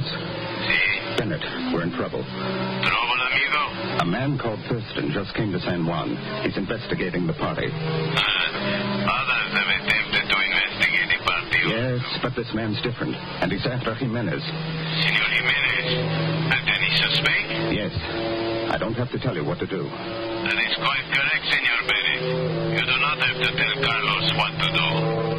Si. Bennett, we're in trouble. Trouble, amigo? A man called Thurston just came to San Juan. He's investigating the party. Others have attempted to investigate the party. Yes, but this man's different, and he's after Jimenez. Senor Jimenez, and any suspect? Yes. I don't have to tell you what to do. That is quite correct, Senor Bennett. You do not have to tell Carlos what to do.